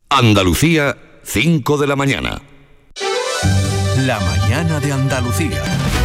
Andalucía, 5 de la mañana. La mañana de Andalucía.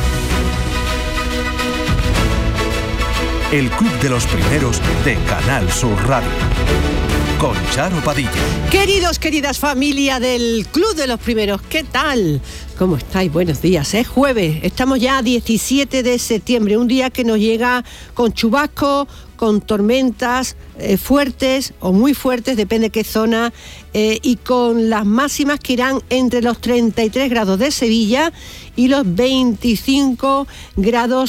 El Club de los Primeros de Canal Sur Radio. Con Charo Padilla. Queridos, queridas familia del Club de los Primeros, ¿qué tal? ¿Cómo estáis? Buenos días. Es jueves, estamos ya a 17 de septiembre, un día que nos llega con chubascos, con tormentas fuertes o muy fuertes, depende de qué zona, y con las máximas que irán entre los 33 grados de Sevilla y los 25 grados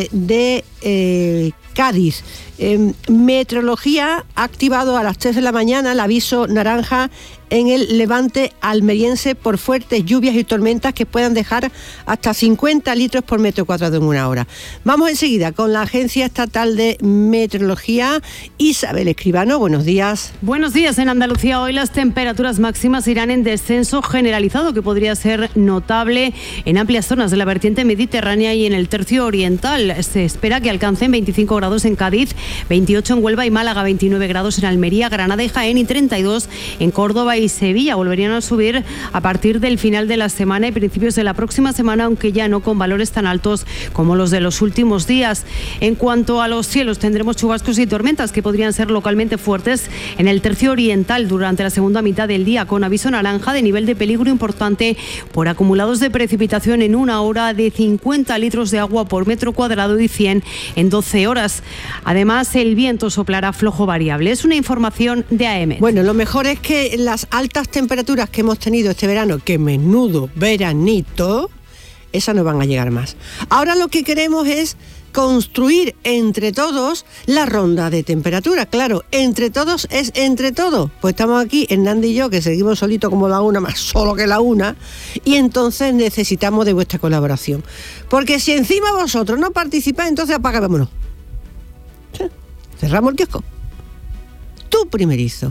de Cádiz. Meteorología ha activado a las 3 de la mañana el aviso naranja en el levante almeriense por fuertes lluvias y tormentas que puedan dejar hasta 50 litros por metro cuadrado en una hora. Vamos enseguida con la Agencia Estatal de Meteorología. Isabel Escribano, buenos días. Buenos días. En Andalucía hoy las temperaturas máximas irán en descenso generalizado, que podría ser notable en amplias zonas de la vertiente mediterránea y en el tercio oriental. Se espera que alcancen 25 grados en Cádiz, 28 en Huelva y Málaga, 29 grados en Almería, Granada y Jaén y 32 en Córdoba y Sevilla. Volverían a subir a partir del final de la semana y principios de la próxima semana, aunque ya no con valores tan altos como los de los últimos días. En cuanto a los cielos, tendremos chubascos y tormentas que podrían ser localmente fuertes en el tercio oriental durante la segunda mitad del día, con aviso naranja de nivel de peligro importante por acumulados de precipitación en una hora de 50 litros de agua por metro cuadrado y 100 en 12 horas. Además, el viento soplará flojo variable. Es una información de AEMET. Bueno, lo mejor es que las altas temperaturas que hemos tenido este verano, que menudo veranito, esas no van a llegar más. Ahora lo que queremos es construir entre todos la ronda de temperatura. Claro, entre todos es entre todos. Pues estamos aquí, Hernández y yo, que seguimos solitos como la una, más solo que la una, y entonces necesitamos de vuestra colaboración. Porque si encima vosotros no participáis, entonces apagámonos. Cerramos el kiosco. Tú primerizo.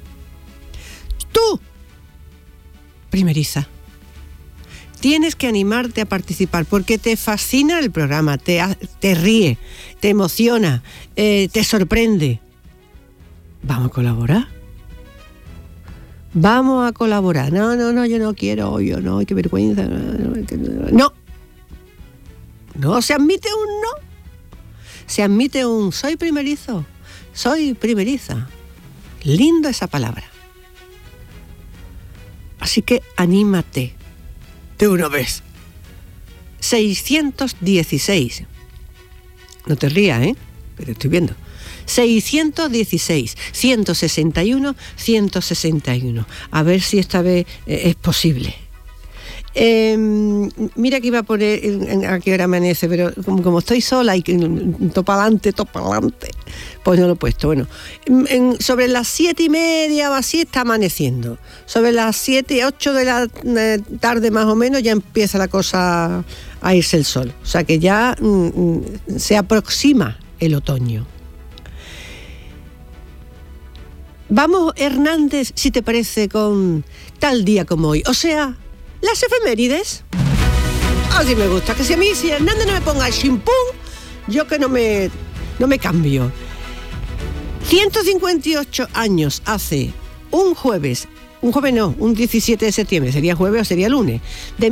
Tú primeriza. Tienes que animarte a participar porque te fascina el programa, te ríe, te emociona, te sorprende. ¿Vamos a colaborar? Vamos a colaborar. No, yo no quiero, yo no, qué vergüenza. No. No se admite un no. Se admite un soy primerizo, soy primeriza. Lindo esa palabra. Así que anímate de una vez. 616. No te rías, que te estoy viendo. 616, 161, 161. A ver si esta vez es posible. Mira que iba a poner a qué hora amanece, pero como estoy sola y topa adelante, pues no lo he puesto. Bueno, sobre las 7:30 o así está amaneciendo. Sobre las 7, 8 de la tarde más o menos ya empieza la cosa a irse el sol. O sea que ya se aproxima el otoño. Vamos, Hernández, si te parece, con tal día como hoy. O sea, las efemérides. Así me gusta, que si Hernández no me ponga el chimpún, yo que no me cambio. 158 años hace un 17 de septiembre, sería jueves o sería lunes, de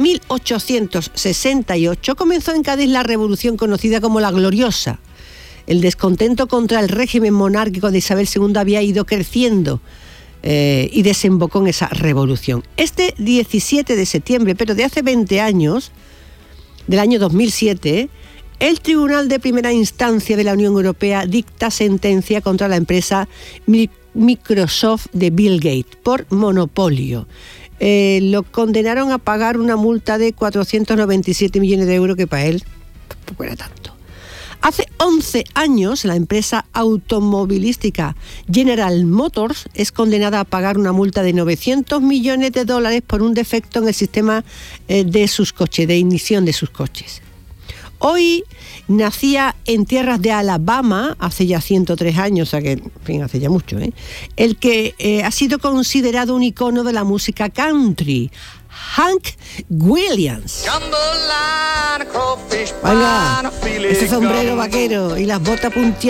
1868 comenzó en Cádiz la revolución conocida como la Gloriosa. El descontento contra el régimen monárquico de Isabel II había ido creciendo y desembocó en esa revolución. Este 17 de septiembre, pero de hace 20 años, del año 2007, el Tribunal de Primera Instancia de la Unión Europea dicta sentencia contra la empresa Microsoft de Bill Gates por monopolio. Lo condenaron a pagar una multa de 497 millones de euros, que para él tampoco era tanto. Hace 11 años, la empresa automovilística General Motors es condenada a pagar una multa de 900 millones de dólares por un defecto en el sistema de sus coches, de ignición de sus coches. Hoy nacía en tierras de Alabama, hace ya 103 años, o sea que, en fin, hace ya mucho, el que ha sido considerado un icono de la música country, Hank Williams. Venga, ese sombrero vaquero y las botas puntiagudas